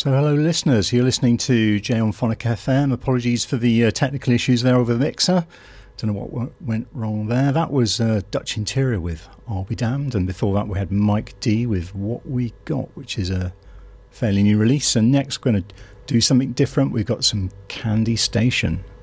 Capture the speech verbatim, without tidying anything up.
So hello listeners, you're listening to J on Phonic F M. Apologies for the uh, technical issues there over the mixer. Don't know what went wrong there. That was uh, Dutch Interior with I'll Be Damned, and before that we had Mike D with What We Got, which is a fairly new release. And next we're going to do something different. We've got some Candy Station.